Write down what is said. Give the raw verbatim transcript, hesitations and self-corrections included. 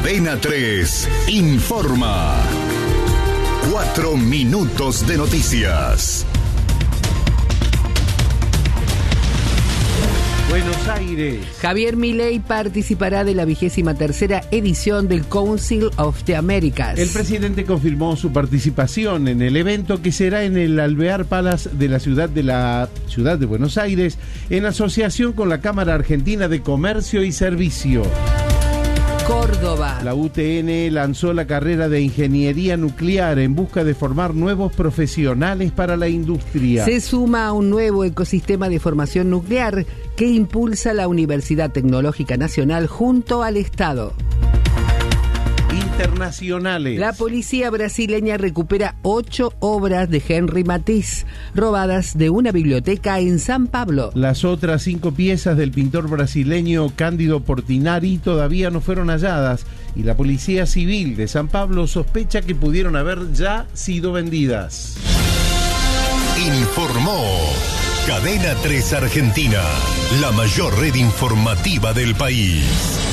Cadena tres informa. Cuatro minutos de noticias. Buenos Aires. Javier Milei participará de la vigésima tercera edición del Council of the Americas. El presidente confirmó su participación en el evento, que será en el Alvear Palace de la ciudad de la ciudad de Buenos Aires, en asociación con la Cámara Argentina de Comercio y Servicio. Córdoba. La U T N lanzó la carrera de Ingeniería Nuclear en busca de formar nuevos profesionales para la industria. Se suma a un nuevo ecosistema de formación nuclear que impulsa la Universidad Tecnológica Nacional junto al Estado. Internacionales. La policía brasileña recupera ocho obras de Henry Matisse, robadas de una biblioteca en San Pablo. Las otras cinco piezas del pintor brasileño Cândido Portinari todavía no fueron halladas, y la Policía Civil de San Pablo sospecha que pudieron haber ya sido vendidas. Informó Cadena tres Argentina, la mayor red informativa del país.